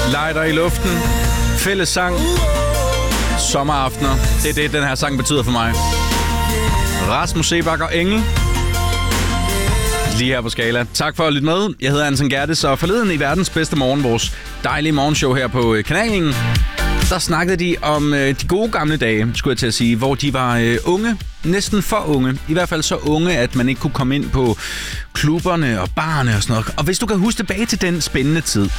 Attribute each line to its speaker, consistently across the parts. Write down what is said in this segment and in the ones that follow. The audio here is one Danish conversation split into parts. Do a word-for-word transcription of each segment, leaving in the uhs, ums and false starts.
Speaker 1: Lighter i luften. Fælles sang. Sommeraftener. Det er det, den her sang betyder for mig. Rasmus Seebach og Engel. Lige her på Skala. Tak for at lytte med. Jeg hedder Anton Gerdes, og forleden i verdens bedste morgen, vores dejlige morgenshow her på kanalen, der snakkede de om øh, de gode gamle dage, skulle jeg til at sige, hvor de var øh, unge, næsten for unge. I hvert fald så unge, at man ikke kunne komme ind på klubberne og barne og sådan noget. Og hvis du kan huske tilbage til den spændende tid,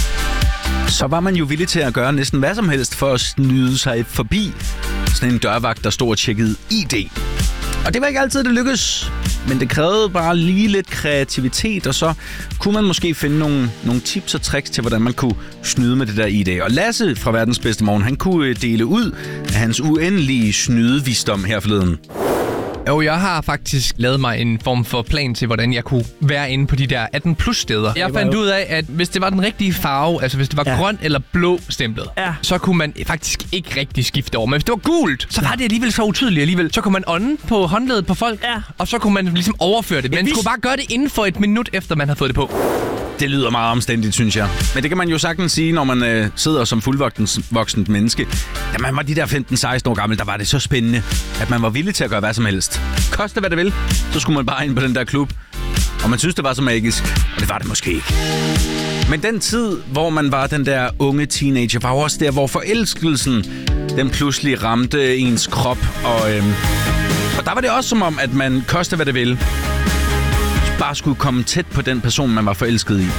Speaker 1: så var man jo villig til at gøre næsten hvad som helst for at snyde sig forbi sådan en dørvagt, der stod og tjekkede I D. Og det var ikke altid, det lykkedes, men det krævede bare lige lidt kreativitet, og så kunne man måske finde nogle, nogle tips og tricks til, hvordan man kunne snyde med det der I D. Og Lasse fra Verdens Bedste Morgen, han kunne dele ud af hans uendelige snydevisdom her forleden.
Speaker 2: Jo, jeg har faktisk lavet mig en form for plan til, hvordan jeg kunne være inde på de der atten plus steder. Jeg fandt ud af, at hvis det var den rigtige farve, altså hvis det var ja. grøn eller blå stemplet, ja. så kunne man faktisk ikke rigtig skifte over. Men hvis det var gult, så var det alligevel så utydeligt alligevel. Så kunne man ånde på håndledet på folk, ja. og så kunne man ligesom overføre det. Man skulle bare gøre det inden for et minut efter, man havde fået det på.
Speaker 1: Det lyder meget omstændigt, synes jeg. Men det kan man jo sagtens sige, når man øh, sidder som fuldvoksent menneske. Da man var de der femten seksten år gammel, der var det så spændende, at man var villig til at gøre hvad som helst. Koste hvad det vil, så skulle man bare ind på den der klub. Og man synes, det var så magisk. Og det var det måske ikke. Men den tid, hvor man var den der unge teenager, var også der, hvor forelskelsen, den pludselig ramte ens krop. Og, øh, og der var det også som om, at man koste hvad det vil, bare skulle komme tæt på den person, man var forelsket i.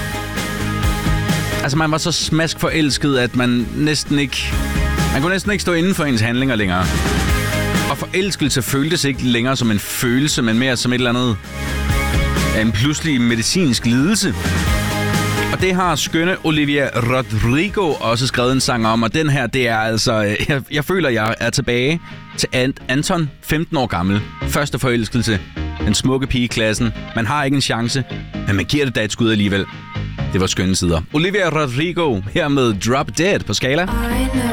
Speaker 1: Altså, man var så smask forelsket, at man næsten ikke... Man kunne næsten ikke stå inden for ens handlinger længere. Og forelskelse føltes ikke længere som en følelse, men mere som et eller andet... en pludselig medicinsk lidelse. Og det har skønne Olivia Rodrigo også skrevet en sang om, og den her, det er altså... Jeg, jeg føler, jeg er tilbage til Ant- Anton, femten år gammel. Første forelskelse. Den smukke pige i klassen. Man har ikke en chance, men man giver det da et skud alligevel. Det var skønne sider. Olivia Rodrigo her med Drop Dead på Skala.